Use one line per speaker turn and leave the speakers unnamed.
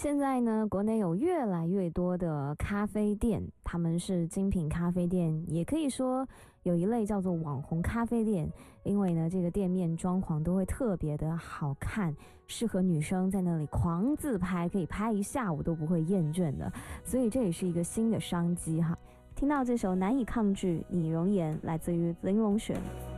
现在呢，国内有越来越多的咖啡店，他们是精品咖啡店，也可以说有一类叫做网红咖啡店。因为呢，这个店面装潢都会特别的好看，适合女生在那里狂自拍，可以拍一下午都不会厌倦的。所以这也是一个新的商机哈。听到这首难以抗拒你容颜，来自于林隆璇。